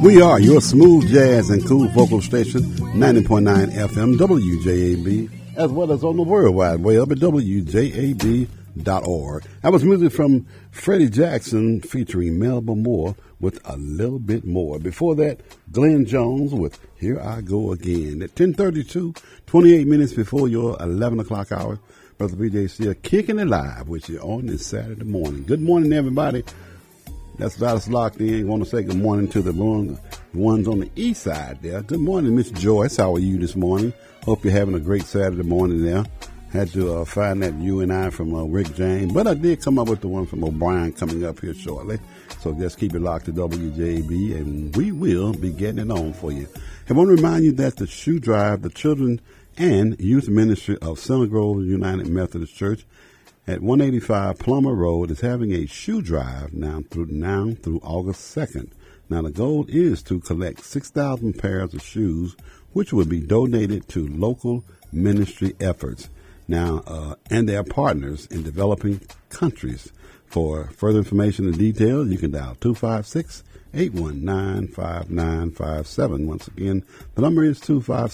We are your smooth jazz and cool vocal station, 90.9 FM WJAB, as well as on the World Wide Web at WJAB.org. That was music from Freddie Jackson featuring Melba Moore with A Little Bit More. Before that, Glenn Jones with Here I Go Again. At 10:32, 28 minutes before your 11 o'clock hour, Brother BJ still kicking it live with you on this Saturday morning. Good morning, everybody. That's about us locked in. Want to say good morning to the ones on the east side there. Good morning, Miss Joyce. How are you this morning? Hope you're having a great Saturday morning there. Had to find that UNI from Rick James, but I did come up with the one from O'Brien coming up here shortly. So just keep it locked to WJB, and we will be getting it on for you. I want to remind you that the Shoe Drive, the Children and Youth Ministry of Center Grove United Methodist Church at 185 Plummer Road is having a shoe drive now through August 2nd. Now, the goal is to collect 6,000 pairs of shoes, which will be donated to local ministry efforts. Now, and their partners in developing countries. For further information and details, you can dial 256-819-5957. Once again, the number is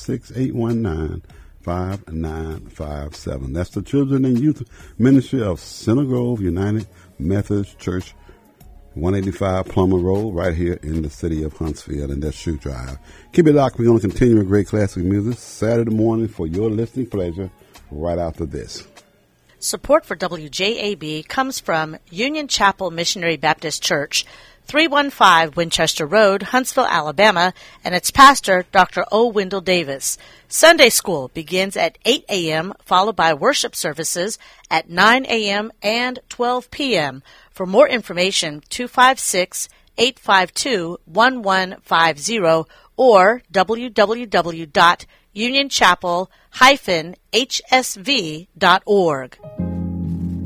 256-819-5957. That's the Children and Youth Ministry of Center Grove United Methodist Church, 185 Plummer Road, right here in the city of Huntsville, and that's Shoe Drive. Keep it locked. We're going to continue with great classic music Saturday morning for your listening pleasure right after this. Support for WJAB comes from Union Chapel Missionary Baptist Church, 315 Winchester Road, Huntsville, Alabama, and its pastor, Dr. O. Wendell Davis. Sunday school begins at 8 a.m., followed by worship services at 9 a.m. and 12 p.m. For more information, 256-852-1150 or www.unionchapel-hsv.org.